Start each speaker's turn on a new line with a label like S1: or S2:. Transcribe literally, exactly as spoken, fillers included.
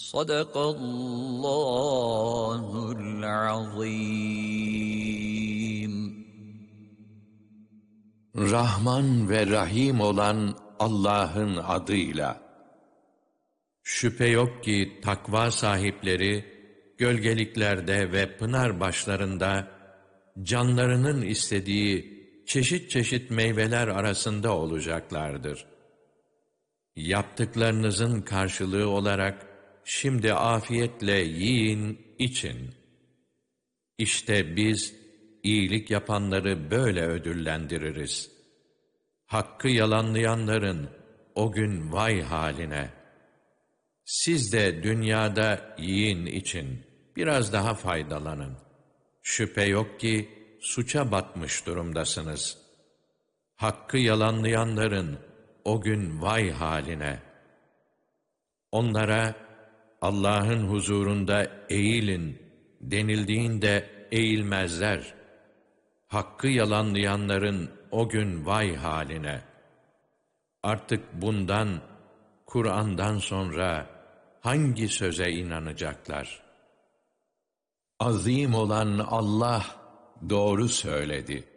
S1: Sadakallahul azim.
S2: Rahman ve Rahim olan Allah'ın adıyla. Şüphe yok ki takva sahipleri gölgeliklerde ve pınar başlarında canlarının istediği çeşit çeşit meyveler arasında olacaklardır. Yaptıklarınızın karşılığı olarak şimdi afiyetle yiyin, için. İşte biz iyilik yapanları böyle ödüllendiririz. Hakkı yalanlayanların o gün vay haline. Siz de dünyada yiyin, için, biraz daha faydalanın. Şüphe yok ki suça batmış durumdasınız. Hakkı yalanlayanların o gün vay haline. Onlara Allah'ın huzurunda eğilin denildiğinde eğilmezler. Hakkı yalanlayanların o gün vay haline. Artık bundan, Kur'an'dan sonra hangi söze inanacaklar? Azim olan Allah doğru söyledi.